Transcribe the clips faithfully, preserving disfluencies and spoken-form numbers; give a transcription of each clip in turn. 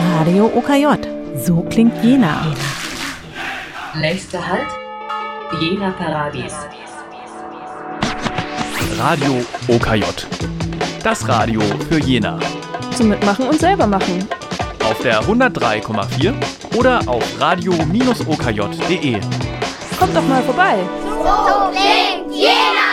Radio O K J. So klingt Jena. Nächster Halt, Jena Paradies. Radio O K J. Das Radio für Jena. Zum Mitmachen und selber machen. Auf der hundertdrei Komma vier oder auf radio Bindestrich o k j punkt d e. Kommt doch mal vorbei. So klingt Jena!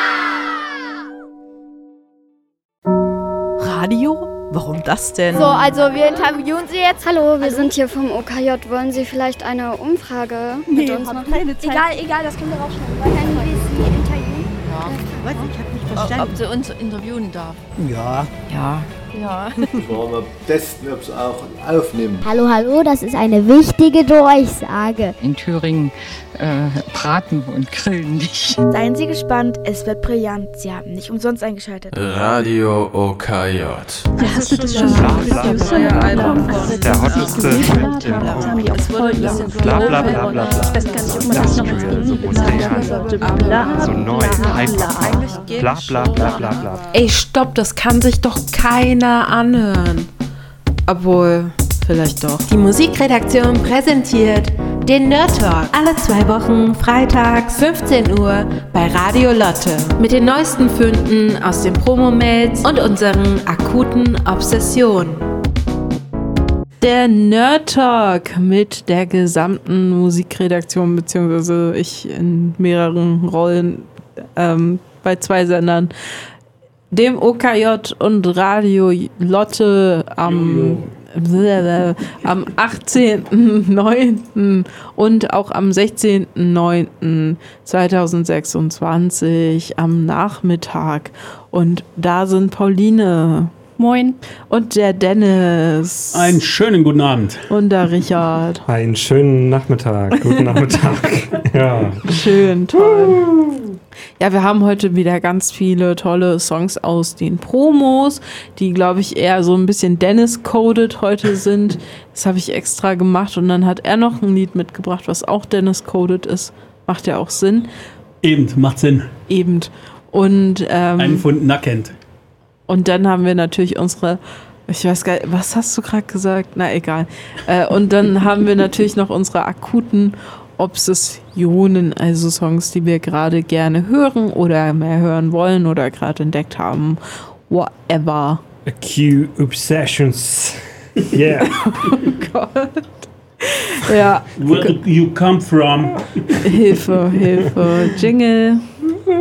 Radio? Warum das denn? So, also wir interviewen Sie jetzt. Hallo, wir sind hier vom O K J. Wollen Sie vielleicht eine Umfrage mit Nee, uns machen? keine Zeit. Egal, egal, das können wir rausschneiden. Wollen wir Sie interviewen? Ja. Was? Ich hab nicht verstanden. Ob, ob sie uns interviewen darf. Ja. Ja. Ja. Wollen wir testen, ob es auch aufnehmen. Hallo, hallo, das ist eine wichtige Durchsage. In Thüringen äh, braten und grillen nicht. Seien Sie gespannt, es wird brillant. Sie haben nicht umsonst eingeschaltet. Radio O K J. Ja, hast du das schon gesagt? Der hotteste Trend im Bla bla bla bla bla. Industrial, so modern, so neu, einfach. Bla bla bla bla bla. Ey, stopp, das kann sich doch keiner anhören. Obwohl, vielleicht doch. Die Musikredaktion präsentiert den Nerd Talk. Alle zwei Wochen, freitags, fünfzehn Uhr bei Radio Lotte. Mit den neuesten Fünden aus den Promo-Mails und unseren akuten Obsessionen. Der Nerd Talk mit der gesamten Musikredaktion, beziehungsweise ich in mehreren Rollen ähm, bei zwei Sendern. Dem O K J und Radio Lotte am, am achtzehnten neunten und auch am sechzehnten neunten zweitausendsechsundzwanzig am Nachmittag. Und da sind Pauline. Moin. Und der Dennis. Einen schönen guten Abend. Und der Richard. Einen schönen Nachmittag. Guten Nachmittag. Ja. Schön, toll. Ja, wir haben heute wieder ganz viele tolle Songs aus den Promos, die, glaube ich, eher so ein bisschen Dennis-coded heute sind. Das habe ich extra gemacht und dann hat er noch ein Lied mitgebracht, was auch Dennis-coded ist. Macht ja auch Sinn. Eben, macht Sinn. Eben. Und, ähm, einen von Nackend. Und dann haben wir natürlich unsere, ich weiß gar nicht, was hast du gerade gesagt? Na, egal. Äh, und dann haben wir natürlich noch unsere akuten Obsessionen, also Songs, die wir gerade gerne hören oder mehr hören wollen oder gerade entdeckt haben. Whatever. Acute Obsessions. Yeah. Oh Gott. Ja. Where do you come from? Hilfe, Hilfe. Jingle.